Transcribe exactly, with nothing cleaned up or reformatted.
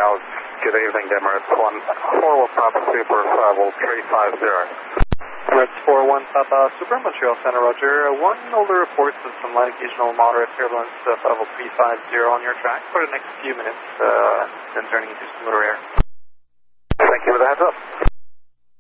Gauss. Good evening, Emirates one four one Papa Super, travel three five zero. Emirates four one Papa Super, Montreal Center, Roger. One older reports of some light occasional moderate turbulence at level three five zero on your track for the next few minutes, uh, then turning into smoother air. Thank you for the heads up.